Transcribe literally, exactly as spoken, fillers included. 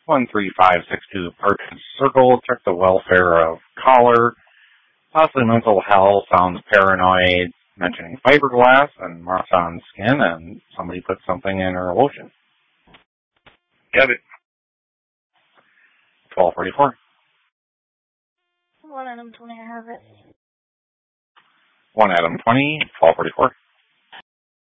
one three five six two Perkins Circle. Check the welfare of caller. Possibly mental health. Sounds paranoid. Mentioning fiberglass and marks on skin, and somebody put something in her lotion. Get it. twelve forty-four. One Adam twenty, I have it. One Adam twenty, twelve forty-four.